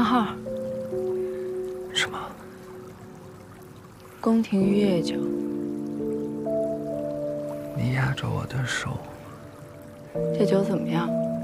号。 什么？ 宫廷御夜酒。 你压着我的手。 这酒怎么样？